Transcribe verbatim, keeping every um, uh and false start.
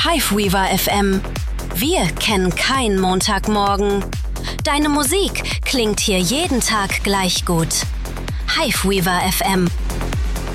Hiveweaver F M. Wir kennen keinen Montagmorgen. Deine Musik klingt hier jeden Tag gleich gut. Hiveweaver F M.